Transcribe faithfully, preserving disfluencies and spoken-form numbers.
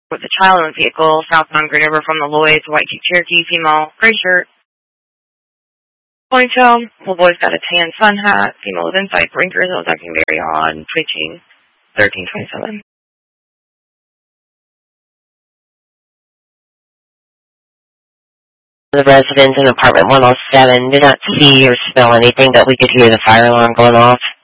with a child in the vehicle, southbound Green River from the Lloyds, white Jeep Cherokee, female, gray shirt, ponytail, little boy's got a tan sun hat, female with inside blinkers, that was acting very odd and twitching, thirteen twenty-seven. The residents in apartment one oh seven did not see or smell anything, but we could hear the fire alarm going off.